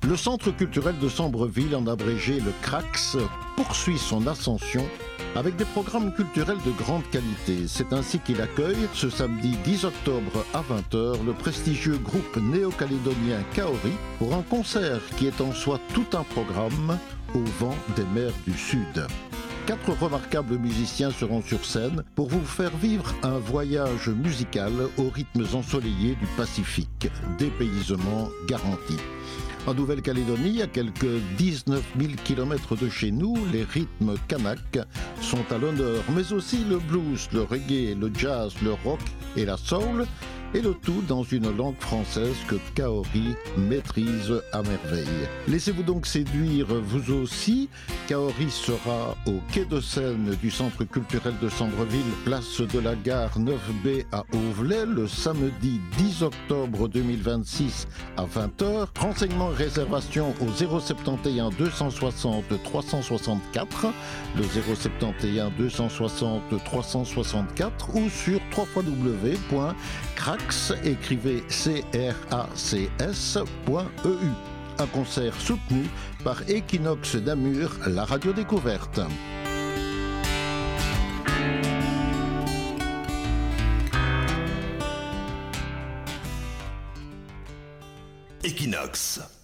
Le Centre culturel de Sambreville, en abrégé le CRAX, poursuit son ascension avec des programmes culturels de grande qualité. C'est ainsi qu'il accueille, ce samedi 10 octobre à 20h, le prestigieux groupe néo-calédonien Kaori pour un concert qui est en soi tout un programme au vent des mers du Sud. 4 remarquables musiciens seront sur scène pour vous faire vivre un voyage musical aux rythmes ensoleillés du Pacifique, dépaysement garanti. En Nouvelle-Calédonie, à quelques 19 000 km de chez nous, les rythmes kanak sont à l'honneur, mais aussi le blues, le reggae, le jazz, le rock et la soul, et le tout dans une langue française que Kaori maîtrise à merveille. Laissez-vous donc séduire vous aussi. Kaori sera au quai de Seine du Centre culturel de Sambreville, place de la gare 9B à Auvelais, le samedi 10 octobre 2026 à 20h. Renseignements et réservations au 071 260 364, le 071 260 364 ou sur www.cracs, écrivez CRACS.eu. Un concert soutenu par Equinox Namur, la radio découverte. Equinox.